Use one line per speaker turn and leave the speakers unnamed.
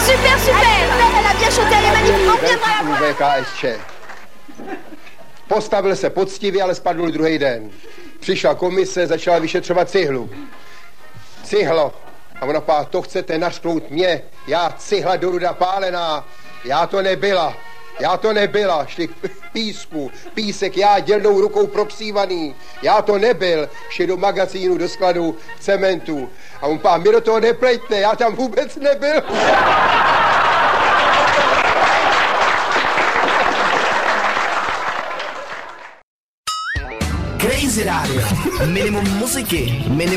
Super, super. Elle a bien chanté, elle est magnifique. On viendra la voir.
VKSČ. Postavil se poctivě, ale spadl druhý den. Přišla komise, začala vyšetřovat cihlu. Cihlo. A ona pá, to chcete nařknout mě. Já cihla do ruda pálená. Já to nebyla. Šli k písku. Písek já dělnou rukou propsívaný. Já to nebyl. Šli do magazínu, do skladu, cementu. A on pá, mě do toho neplejte, já tam vůbec nebyl.
Crazy Radio. Minimum muziky, minimum